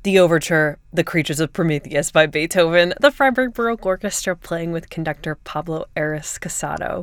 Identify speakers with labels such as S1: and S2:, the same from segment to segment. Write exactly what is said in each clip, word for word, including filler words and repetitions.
S1: The overture, The Creatures of Prometheus by Beethoven, the Freiburg Baroque Orchestra playing with conductor Pablo Ares Casado.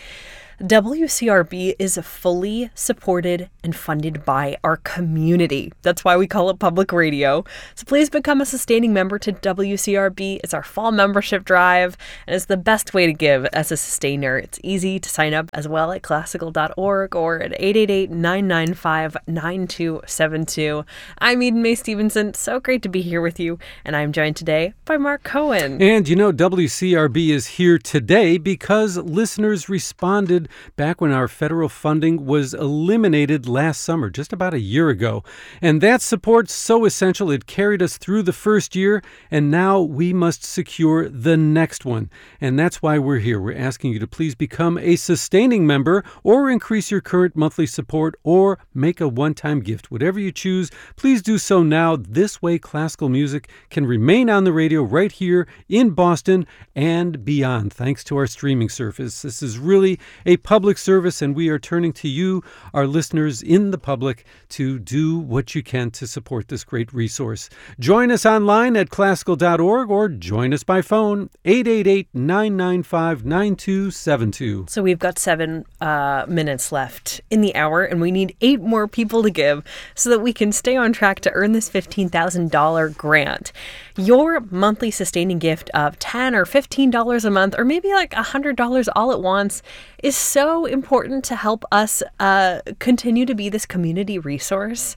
S1: W C R B is fully supported and funded by our community. That's why we call it public radio. So please become a sustaining member to W C R B. It's our fall membership drive, and it's the best way to give as a sustainer. It's easy to sign up as well at classical dot org or at eight eight eight, nine nine five, nine two seven two. I'm Eden May Stevenson. So great to be here with you, and I'm joined today by Mark Cohen.
S2: And you know, W C R B is here today because listeners responded back when our federal funding was eliminated last summer, just about a year ago. And that support's so essential, it carried us through the first year, and now we must secure the next one. And that's why we're here. We're asking you to please become a sustaining member or increase your current monthly support or make a one-time gift. Whatever you choose, please do so now. This way, classical music can remain on the radio right here in Boston and beyond, thanks to our streaming service. This is really a public service, and we are turning to you, our listeners in the public, to do what you can to support this great resource. Join us online at classical dot org or join us by phone, eight eight eight, nine nine five, nine two seven two.
S1: So we've got seven uh, minutes left in the hour, and we need eight more people to give so that we can stay on track to earn this fifteen thousand dollars grant. Your monthly sustaining gift of ten dollars or fifteen dollars a month, or maybe like one hundred dollars all at once, is so important to help us uh, continue to be this community resource.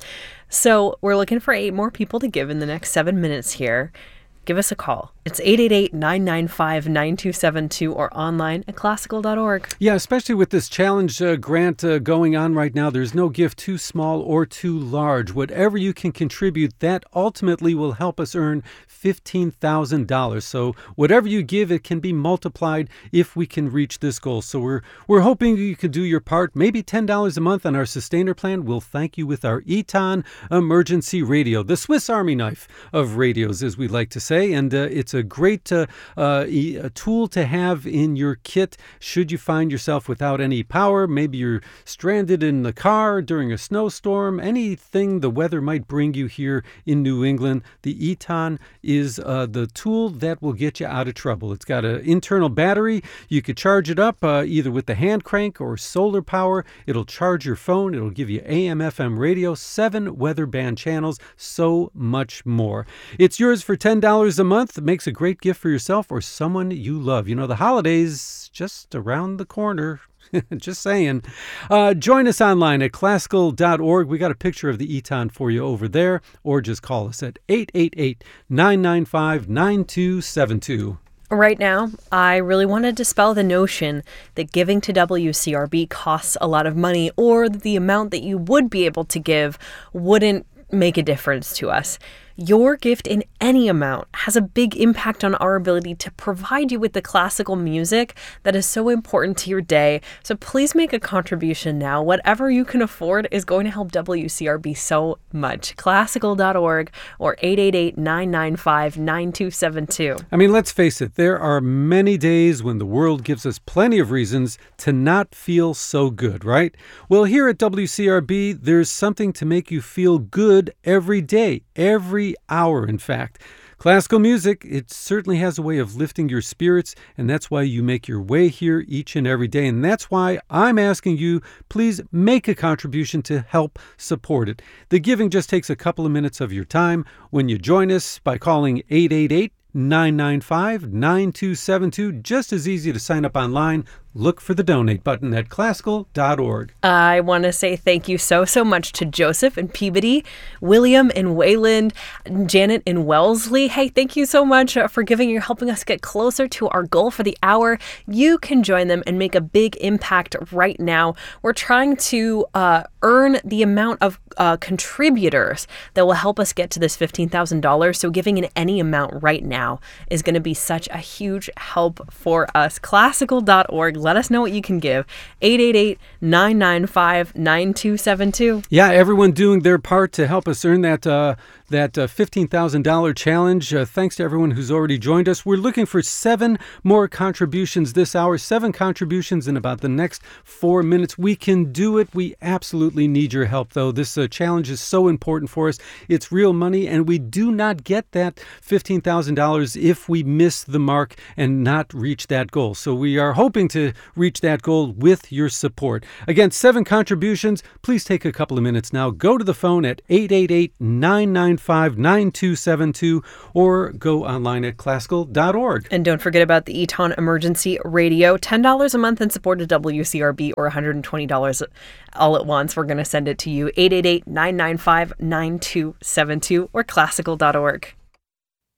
S1: So we're looking for eight more people to give in the next seven minutes here. Give us a call. It's eight eight eight, nine nine five, nine two seven two or online at classical dot org.
S2: Yeah, especially with this challenge uh, grant uh, going on right now, there's no gift too small or too large. Whatever you can contribute, that ultimately will help us earn fifteen thousand dollars. So whatever you give, it can be multiplied if we can reach this goal. So we're we're hoping you could do your part. Maybe ten dollars a month on our sustainer plan. We'll thank you with our Eton emergency radio, the Swiss Army knife of radios, as we like to say. And uh, it's a great uh, uh, e- a tool to have in your kit should you find yourself without any power. Maybe you're stranded in the car during a snowstorm, anything the weather might bring you here in New England. The Eton is uh, the tool that will get you out of trouble. It's got an internal battery. You could charge it up uh, either with the hand crank or solar power. It'll charge your phone. It'll give you A M F M radio, seven weather band channels, so much more. It's yours for ten dollars a month. It makes a great gift for yourself or someone you love. You know, the holidays just around the corner. Just saying. Uh, join us online at classical dot org. We got a picture of the Eton for you over there, or just call us at eight eight eight, nine nine five, nine two seven two.
S1: Right now, I really want to dispel the notion that giving to W C R B costs a lot of money, or that the amount that you would be able to give wouldn't make a difference to us. Your gift in any amount has a big impact on our ability to provide you with the classical music that is so important to your day. So please make a contribution now. Whatever you can afford is going to help W C R B so much. classical dot org or eight eight eight, nine nine five, nine two seven two.
S2: I mean, let's face it, there are many days when the world gives us plenty of reasons to not feel so good, right? Well, here at W C R B, there's something to make you feel good every day, every hour, in fact. Classical music, it certainly has a way of lifting your spirits, and that's why you make your way here each and every day. And that's why I'm asking you, please make a contribution to help support it. The giving just takes a couple of minutes of your time when you join us by calling eight eight eight, nine nine five, nine two seven two. Just as easy to sign up online. Look for the donate button at classical dot org.
S1: I want to say thank you so, so much to Joseph and Peabody, William and Wayland, Janet and Wellesley. Hey, thank you so much for giving. You're helping us get closer to our goal for the hour. You can join them and make a big impact right now. We're trying to uh, earn the amount of uh, contributors that will help us get to this fifteen thousand dollars. So giving in any amount right now is going to be such a huge help for us. classical dot org. Let us know what you can give. eight eight eight, nine nine five, nine two seven two.
S2: Yeah, everyone doing their part to help us earn that uh, that uh, fifteen thousand dollars challenge. Uh, thanks to everyone who's already joined us. We're looking for seven more contributions this hour. Seven contributions in about the next four minutes. We can do it. We absolutely need your help, though. This uh, challenge is so important for us. It's real money, and we do not get that fifteen thousand dollars if we miss the mark and not reach that goal. So we are hoping to reach that goal with your support. Again, seven contributions. Please take a couple of minutes now. Go to the phone at eight eight eight, nine nine five, nine two seven two or go online at classical dot org.
S1: And don't forget about the Eton Emergency Radio. ten dollars a month in support of W C R B or one hundred twenty dollars all at once. We're going to send it to you. eight eight eight, nine nine five, nine two seven two or classical dot org.